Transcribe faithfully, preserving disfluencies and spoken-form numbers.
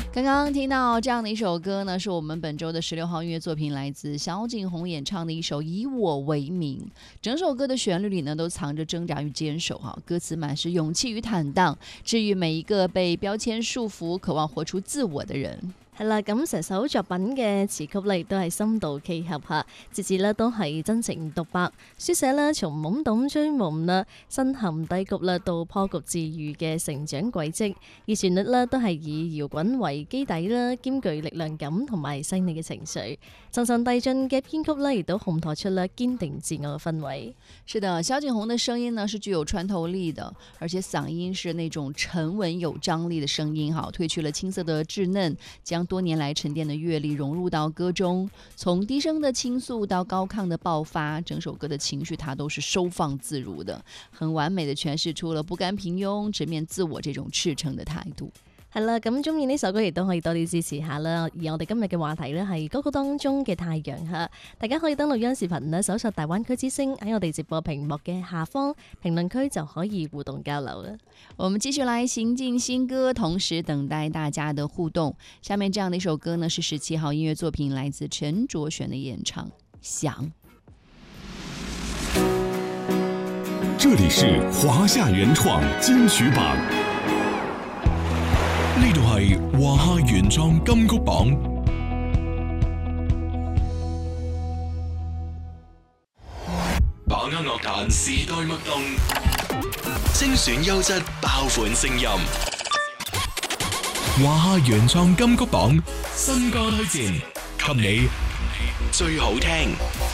刚刚听到这样的一首歌呢，是我们本周的十六号音乐作品，来自萧敬腾演唱的一首《以我为名》。整首歌的旋律里呢，都藏着挣扎与坚守哈，歌詞滿是勇氣與坦蕩，治愈每一個被標籤束縛、渴望活出自我的人。 係啦，咁成首作品嘅詞曲咧，亦都係深度契合下，節節咧都係真情獨白，書寫咧從懵懂追夢啦、身陷低谷啦到破局治愈嘅成長軌跡，而旋律咧都係以搖滾為基底啦，兼具力量感同埋細膩嘅情緒，層層遞進嘅編曲咧，亦都烘托出咧堅定自我嘅氛圍。 是的，蕭敬騰的聲音呢是具有穿透力的，而且嗓音是那種沉穩有張力的聲音哈，褪去了青澀的稚嫩，將多年來沉澱的閱歷融入到歌中，從低聲的傾訴到高亢的爆發，整首歌的情緒它都是收放自如的，很完美的詮釋出了不甘平庸、直面自我這種赤誠的態度。 係啦，咁中意呢首歌亦都可以多啲支持下啦。而我哋今日嘅話題呢係歌曲當中嘅太陽嚇，大家可以登錄央視頻呢，搜索大灣區之聲，喺我哋直播屏幕嘅下方評論區就可以互動交流啦。 我們繼續來行進新歌，同時等待大家的互動。下面這樣的一首歌呢，是十七號音樂作品，來自陳卓璇的演唱《想》。 這裡是華夏原創金曲榜。呢度係華夏原創金曲榜，把握樂壇時代脈動，精選優質爆款聲音。華夏原創金曲榜新歌推薦，給你最好聽。